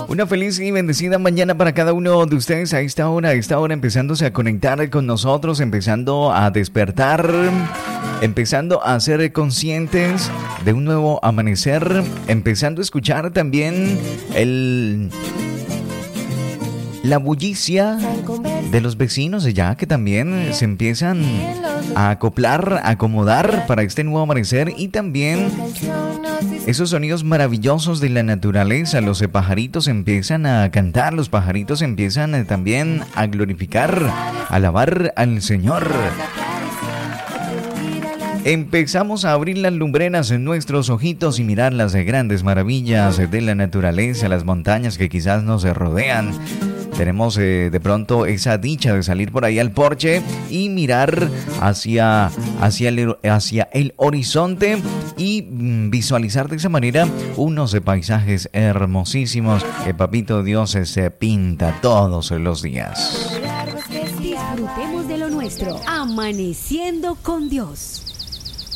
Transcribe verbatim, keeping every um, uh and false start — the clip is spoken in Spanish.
Una feliz y bendecida mañana para cada uno de ustedes a esta hora, a esta hora empezándose a conectar con nosotros, empezando a despertar, empezando a ser conscientes de un nuevo amanecer, empezando a escuchar también el... la bullicia de los vecinos ya que también se empiezan a acoplar, a acomodar para este nuevo amanecer, y también esos sonidos maravillosos de la naturaleza. Los pajaritos empiezan a cantar, los pajaritos empiezan también a glorificar, a alabar al Señor. Empezamos a abrir las lumbreras en nuestros ojitos y mirar las grandes maravillas de la naturaleza, las montañas que quizás nos rodean. Tenemos eh, de pronto esa dicha de salir por ahí al porche y mirar hacia, hacia, el, hacia el horizonte y mm, visualizar de esa manera unos eh, paisajes hermosísimos que Papito Dios eh, se pinta todos los días. Disfrutemos de lo nuestro, amaneciendo con Dios.